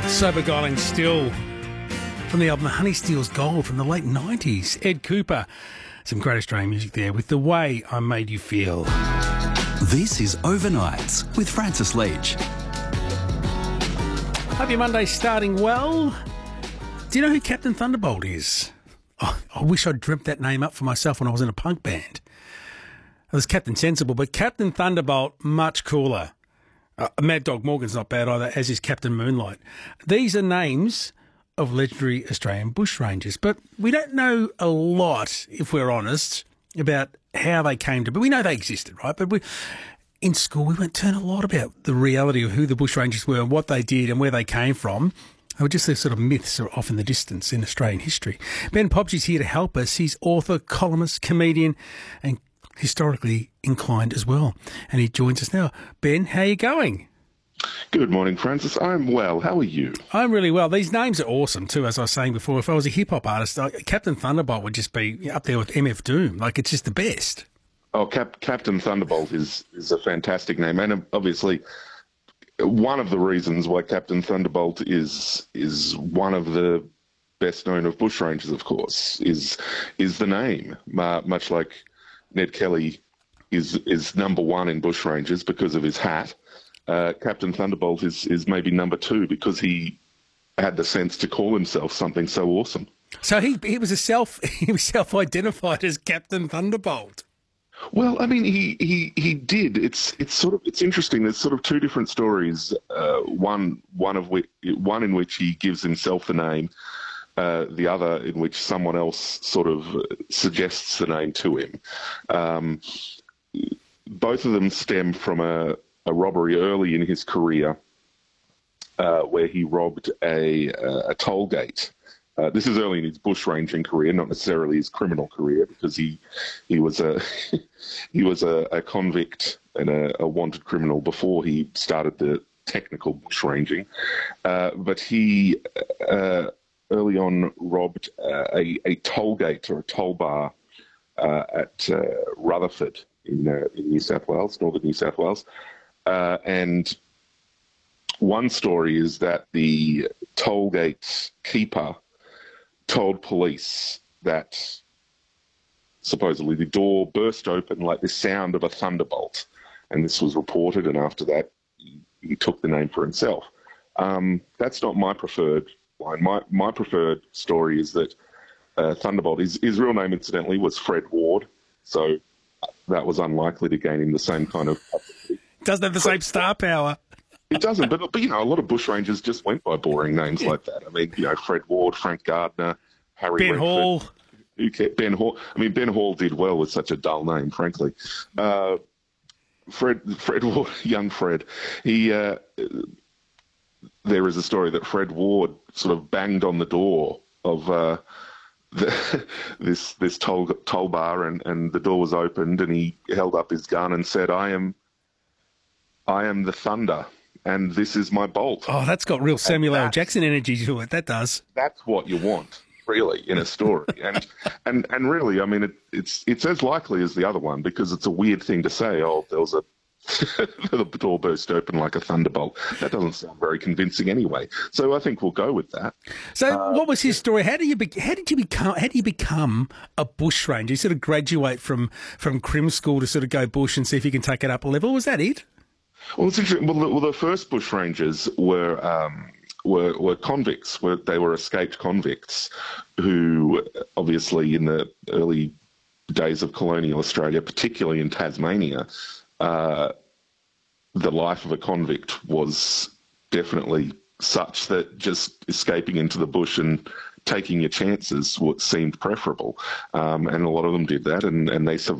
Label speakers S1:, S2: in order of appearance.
S1: So beguiling still from the album Honey Steals Gold from the late 90s. Ed Cooper. Some great Australian music there with The Way I Made You Feel.
S2: This is Overnights with Francis Leach.
S1: Hope your Monday's starting well. Do you know who Captain Thunderbolt is? Oh, I wish I'd dreamt that name up for myself when I was in a punk band. It was Captain Sensible, but Captain Thunderbolt, much cooler. Mad Dog Morgan's not bad either, as is Captain Moonlight. These are names of legendary Australian bushrangers, but we don't know a lot, if we're honest, about how they came to be. We know they existed, right? But in school, we went to learn a lot about the reality of who the bushrangers were and what they did and where they came from. They were just these sort of myths are off in the distance in Australian history. Ben Pobsey's here to help us. He's author, columnist, comedian, and historically inclined as well. And he joins us now. Ben, how are you going?
S3: Good morning, Francis. I'm well. How are you? I'm
S1: really well. These names are awesome too, as I was saying before. If I was a hip-hop artist, Captain Thunderbolt would just be up there with MF Doom. Like, it's just the best.
S3: Oh, Captain Thunderbolt is a fantastic name. And obviously, one of the reasons why Captain Thunderbolt is one of the best known of bushrangers, of course, is the name. Much like Ned Kelly is number one in bushrangers because of his hat. Captain Thunderbolt is maybe number two because he had the sense to call himself something so awesome.
S1: So he was self-identified as Captain Thunderbolt.
S3: Well, I mean, he did. It's interesting. There's sort of two different stories. One in which he gives himself the name. The other in which someone else sort of suggests the name to him. Both of them stem from a robbery early in his career where he robbed a toll gate. This is early in his bushranging career, not necessarily his criminal career, because he was a convict and a wanted criminal before he started the technical bushranging. But he early on robbed a toll gate or a toll bar at Rutherford in New South Wales, northern New South Wales. And one story is that the toll gate keeper told police that supposedly the door burst open like the sound of a thunderbolt. And this was reported, and after that, he took the name for himself. That's not my preferred line. My preferred story is that Thunderbolt, his real name, incidentally, was Fred Ward. So that was unlikely to gain him the same kind of publicity.
S1: Doesn't have the same star power.
S3: It doesn't, but a lot of bushrangers just went by boring names like that. I mean, Fred Ward, Frank Gardner, Harry
S1: Ben
S3: Redford.
S1: Hall.
S3: Ben Hall. I mean, Ben Hall did well with such a dull name, frankly. Fred Ward, young Fred. There is a story that Fred Ward sort of banged on the door of this toll bar, and the door was opened, and he held up his gun and said, "I am the Thunder, and this is my bolt."
S1: Oh, that's got real Samuel L. Jackson energy to it. That does.
S3: That's what you want, really, in a story. and really, I mean, it's as likely as the other one, because it's a weird thing to say. Oh, there was the door burst open like a thunderbolt. That doesn't sound very convincing anyway. So I think we'll go with that.
S1: So what was his story? How do you become a bushranger? You sort of graduate from crim school to sort of go bush and see if you can take it up a level. Was that it?
S3: Well, it's interesting. Well, the first bushrangers were convicts. They were escaped convicts who, obviously, in the early days of colonial Australia, particularly in Tasmania, the life of a convict was definitely such that just escaping into the bush and taking your chances seemed preferable. And a lot of them did that, and they survived.